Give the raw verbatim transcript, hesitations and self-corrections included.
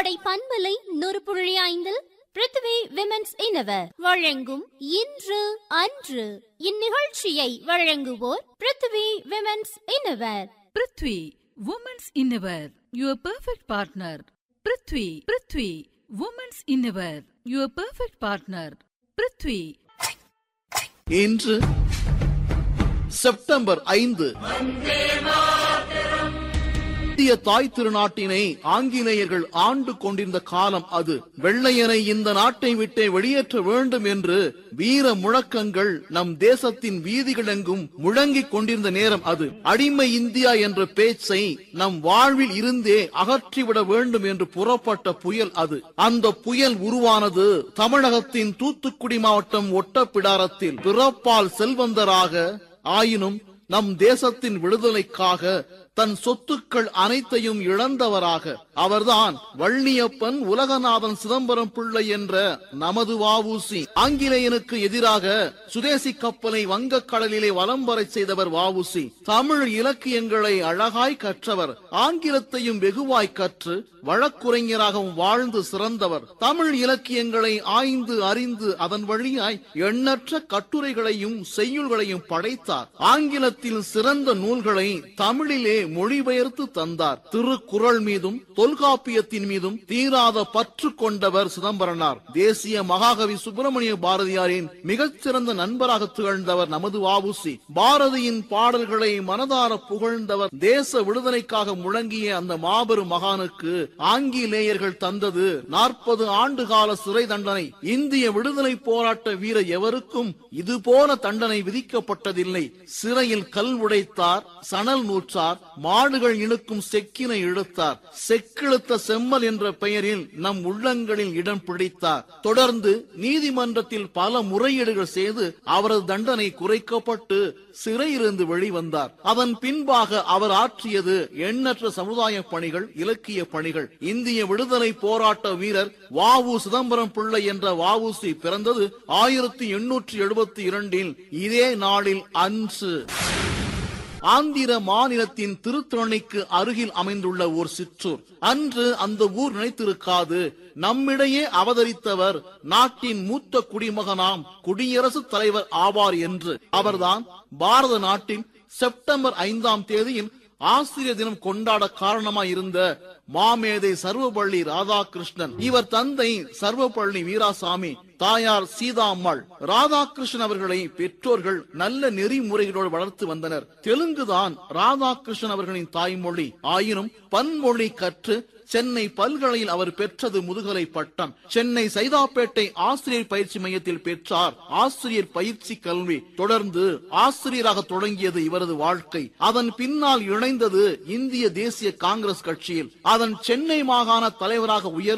கோடை பண்பலை நூறு புள்ளி ஐந்தில் பிருத்வி விமென்ஸ் இன்னவர் வழங்கும் இன்று அன்று. இந்நிகழ்ச்சியை வழங்குவோர் Prithvi women's இன்னவர். Prithvi women's இன்னவர், your perfect partner. Prithvi Prithvi women's இன்னவர், your perfect partner. Prithvi. இன்று செப்டம்பர் ஐந்து. இந்திய தாய் திருநாட்டினை ஆங்கிலேயர்கள் ஆண்டு கொண்டிருந்த காலம் அது. வெள்ளையனை இந்த நாட்டை விட்டே வெளியேற்ற வேண்டும் என்று வீர முழக்கங்கள் நம் தேசத்தின் வீதிகளெங்கும் முழங்கிக் கொண்டிருந்த நேரம் அது. அடிமை இந்தியா என்ற பேச்சை நம் வாழ்வில் இருந்தே அகற்றிவிட வேண்டும் என்று புறப்பட்ட புயல் அது. அந்த புயல் உருவானது தமிழகத்தின் தூத்துக்குடி மாவட்டம் ஒட்டப்பிடாரத்தில். பிறப்பால் செல்வந்தராக ஆயினும் நம் தேசத்தின் விடுதலைக்காக தன் சொத்துக்கள் அனைத்தையும் இழந்தவராக அவர்தான் வள்ளியப்பன் உலகநாதன் சிதம்பரம் பிள்ளை என்ற நமது வஉசி. ஆங்கிலேயனுக்கு எதிராக சுதேசி கப்பலை வங்கக்கடலிலே வலம் வரை செய்தவர் வஉசி. தமிழ் இலக்கியங்களை அழகாய் கற்றவர். ஆங்கிலத்தையும் வெகுவாய் கற்று வழக்குரைஞராகவும் வாழ்ந்து சிறந்தவர். தமிழ் இலக்கியங்களை ஆய்ந்து அறிந்து அதன் வழியாய் எண்ணற்ற கட்டுரைகளையும் செய்யுள்களையும் படைத்தார். ஆங்கிலத்தில் சிறந்த நூல்களை தமிழிலே மொழிபெயர்த்து தந்தார். திருக்குறள் மீதும் தொல்காப்பியத்தின் மீதும் தீராத பற்று கொண்டவர் சிதம்பரனார். தேசிய மகாகவி சுப்பிரமணிய பாரதியாரின் மிகச்சிறந்த நண்பராக திகழ்ந்தவர் நமது வஉசி. பாரதியின் பாடல்களை மனதார புகழ்ந்தவர். தேச விடுதலைக்காக முழங்கிய அந்த மாபெரும் மகானுக்கு ஆங்கிலேயர்கள் தந்தது நாற்பது ஆண்டு கால சிறை தண்டனை. இந்திய விடுதலை போராட்ட வீரர் எவருக்கும் இதுபோல தண்டனை விதிக்கப்பட்டதில்லை. சிறையில் கல் உடைத்தார், சணல் நூற்றார், மாடுகள் இழுக்கும் செக்கினை இழுத்தார். செக்கிழுத்த செம்மல் என்ற பெயரில் நம் உள்ளங்களில் இடம் பிடித்தார். தொடர்ந்து நீதிமன்றத்தில் பல முறையீடுகள் செய்து அவரது தண்டனை குறைக்கப்பட்டு சிறையிலிருந்து வெளிவந்தார். அதன் பின்பாக அவர் ஆற்றியது எண்ணற்ற சமுதாய பணிகள், இலக்கிய பணிகள். இந்திய விடுதலை போராட்ட வீரர் வஉ சிதம்பரம் பிள்ளை என்ற வஉசி பிறந்தது ஆயிரத்தி எண்ணூற்றி எழுபத்தி இரண்டில் இதே நாளில் அன்று. ஆந்திர மாநிலத்தின் திருத்தணிக்கு அருகில் அமைந்துள்ள ஓர் சிற்றூர். அன்று அந்த ஊர் நினைத்திருக்காது, நம்மிடையே அவதரித்தவர் நாட்டின் மூத்த குடிமகனாம் குடியரசுத் தலைவர் ஆவார் என்று. அவர்தான் பாரத நாட்டின் செப்டம்பர் ஐந்தாம் தேதியில் ஆசிரியர் தினம் கொண்டாட காரணமாய் இருந்த மாமேதை சர்வபள்ளி ராதாகிருஷ்ணன். இவர் தந்தை சர்வபள்ளி வீராசாமி, தாயார் சீதா அம்மாள். ராதாகிருஷ்ணன் அவர்களை பெற்றோர்கள் நல்ல நெறிமுறைகளோடு வளர்த்து வந்தனர். தெலுங்குதான் ராதாகிருஷ்ணன் அவர்களின் தாய்மொழி. ஆயினும் பன்மொழி கற்று சென்னை பல்கலையில் அவர் பெற்றது முதுகலை பட்டம். சென்னை சைதாப்பேட்டை ஆசிரியர் பயிற்சி மையத்தில் பெற்றார் ஆசிரியர் பயிற்சி கல்வி. தொடர்ந்து ஆசிரியராக தொடங்கியது இவரது வாழ்க்கை. அதன் பின்னால் இணைந்தது இந்திய தேசிய காங்கிரஸ் கட்சியில். அதன் சென்னை மாகாண தலைவராக உயர்ந்து